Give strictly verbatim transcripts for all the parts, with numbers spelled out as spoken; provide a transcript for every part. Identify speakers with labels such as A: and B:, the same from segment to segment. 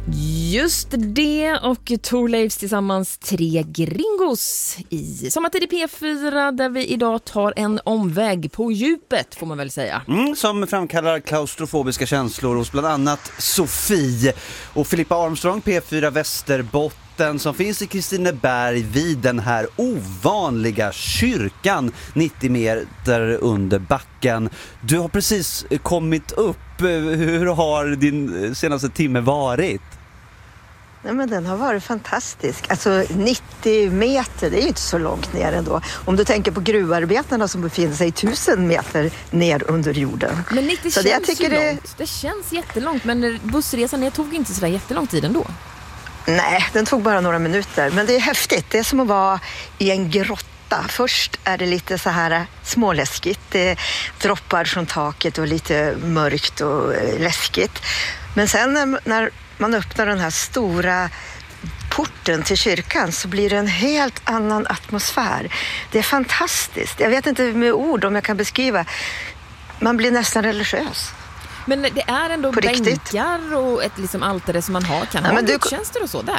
A: Just det, och Thorleifs tillsammans tre gringos i Sommartid i P fyra, där vi idag tar en omväg på djupet, får man väl säga.
B: Mm, som framkallar klaustrofobiska känslor hos bland annat Sofie och Filippa Armstrong, P fyra Västerbotten, som finns i Kristineberg vid den här ovanliga kyrkan nittio meter under backen. Du har precis kommit upp. Hur har din senaste timme varit?
C: Nej, men den har varit fantastisk. Alltså nittio meter, det är ju inte så långt ner ändå. Om du tänker på gruvarbetarna som befinner sig tusen meter ner under jorden.
A: Men nittio
C: så
A: känns
C: det, jag tycker
A: ju
C: det...
A: långt. Det känns jättelångt, men bussresan ner tog inte så där jättelång tid ändå.
C: Nej, den tog bara några minuter. Men det är häftigt. Det är som att vara i en grotta. Först är det lite så här småläskigt. Det droppar från taket och lite mörkt och läskigt. Men sen när man öppnar den här stora porten till kyrkan så blir det en helt annan atmosfär. Det är fantastiskt. Jag vet inte med ord om jag kan beskriva. Man blir nästan religiös.
A: Men det är ändå bänkar och ett liksom altare som man har, kan ja, ha gudstjänster och så där.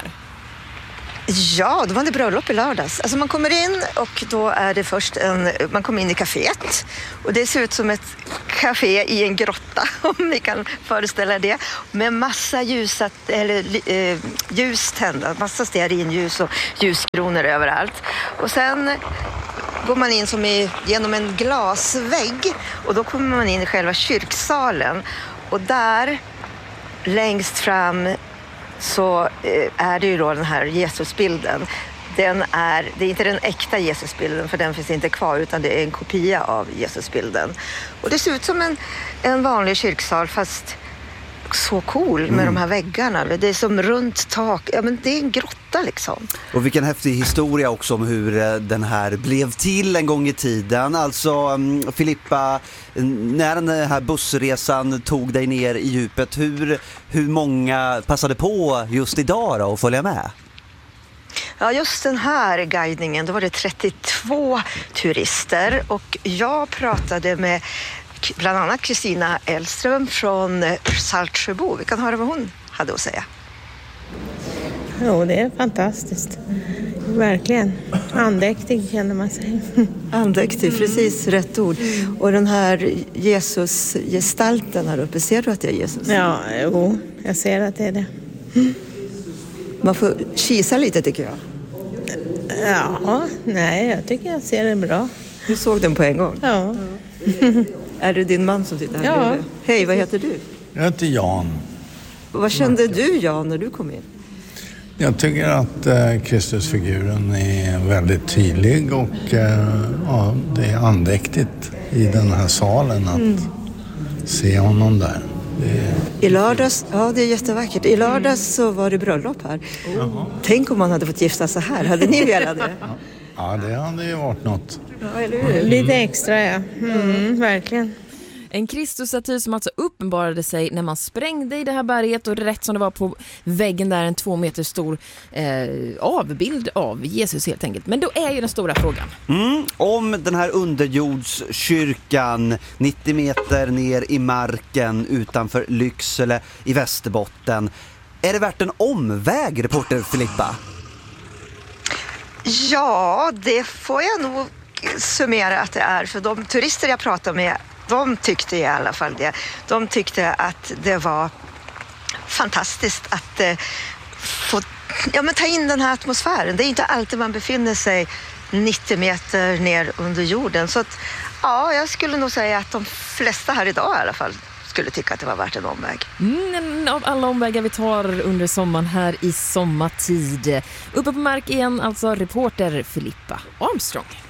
C: Ja, då var det bröllop i lördags. Alltså man kommer in och då är det först en... Man kommer in i kaféet och det ser ut som ett café i en grotta, om ni kan föreställa det. Med massa ljusat, eller, eh, ljus tända, massa stearinljus och ljuskronor överallt. Och sen går man in som i, genom en glasvägg och då kommer man in i själva kyrksalen. Och där längst fram så är det ju då den här Jesusbilden. Den är, det är inte den äkta Jesusbilden, för den finns inte kvar, utan det är en kopia av Jesusbilden. Och det ser ut som en, en vanlig kyrksal, fast så cool med mm. de här väggarna. Det är som runt tak. Ja, men det är en grotta liksom.
B: Och vilken häftig historia också om hur den här blev till en gång i tiden. Alltså Filippa, när den här bussresan tog dig ner i djupet, hur, hur många passade på just idag då att följa med?
C: Ja, just den här guidningen, då var det trettiotvå turister och jag pratade med bland annat Kristina Elström från Saltsjöbo. Vi kan höra vad hon hade att säga.
D: Jo, det är fantastiskt. Verkligen. Andäktig känner man sig.
C: Andäktig, precis rätt ord. Och den här Jesus-gestalten här uppe, ser du att det är Jesus?
D: Ja, jo, jag ser att det är det.
C: Mm. Man får kisa lite, tycker jag.
D: Ja, nej, jag tycker jag ser det bra.
C: Du såg den på en gång?
D: Ja.
C: Är det din man som sitter här?
D: Ja.
C: Hej, vad heter du?
E: Jag heter Jan.
C: Vad kände du, Jan, när du kom in?
E: Jag tycker att eh, Kristusfiguren är väldigt tydlig och eh, ja, det är andäktigt i den här salen att mm. se honom där. Det...
C: I lördags, ja det är jättevackert. I lördags så var det bröllop här. Oh. Tänk om man hade fått gifta sig här. Hade ni velat det?
E: Ja, det hade ju varit något.
C: Ja, eller hur?
D: Lite extra, ja. Mm, verkligen.
A: En Kristusstaty som alltså uppenbarade sig när man sprängde i det här berget, och rätt som det var på väggen där en två meter stor eh, avbild av Jesus helt enkelt. Men då är ju den stora frågan.
B: Mm, om den här underjordskyrkan nittio meter ner i marken utanför Lycksele i Västerbotten. Är det värt en omväg, reporter Filippa?
C: Ja, det får jag nog summera att det är. För de turister jag pratar med, de tyckte i alla fall det. De tyckte att det var fantastiskt att eh, få ja, men ta in den här atmosfären. Det är inte alltid man befinner sig nittio meter ner under jorden. Så att, ja, jag skulle nog säga att de flesta här idag i alla fall skulle tycka att det var värt en omväg.
A: Mm, av alla omvägar vi tar under sommaren här i sommartid. Uppe på mark igen, alltså reporter Filippa Armstrong.